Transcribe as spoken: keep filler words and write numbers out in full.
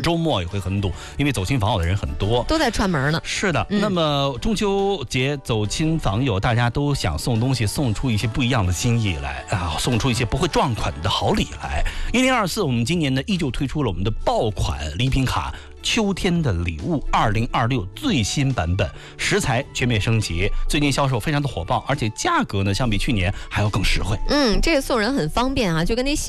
周末也会很堵，因为走亲访友的人很多， 都在串门呢。 是的， 嗯、 那么中秋节走亲访友，大家都想送东西，送出一些不一样的心意来啊，送出一些不会撞款的好礼来。一零二四，我们今年呢依旧推出了我们的爆款礼品卡。秋天的礼物二零二六最新版本，食材全面升级，最近销售非常的火爆，而且价格呢相比去年还要更实惠。 嗯，这个送人很方便啊，就跟那